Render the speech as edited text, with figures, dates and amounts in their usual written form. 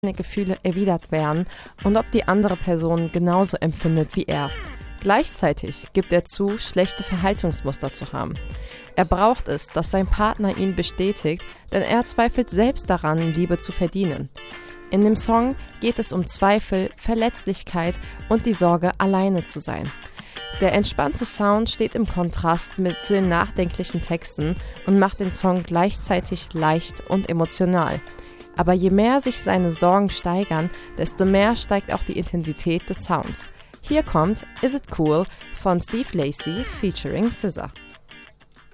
Gefühle erwidert werden und ob die andere Person genauso empfindet wie er. Gleichzeitig gibt er zu, schlechte Verhaltensmuster zu haben. Er braucht es, dass sein Partner ihn bestätigt, denn er zweifelt selbst daran, Liebe zu verdienen. In dem Song geht es um Zweifel, Verletzlichkeit und die Sorge, alleine zu sein. Der entspannte Sound steht im Kontrast zu den nachdenklichen Texten und macht den Song gleichzeitig leicht und emotional. Aber je mehr sich seine Sorgen steigern, desto mehr steigt auch die Intensität des Sounds. Hier kommt Is It Cool von Steve Lacy featuring SZA.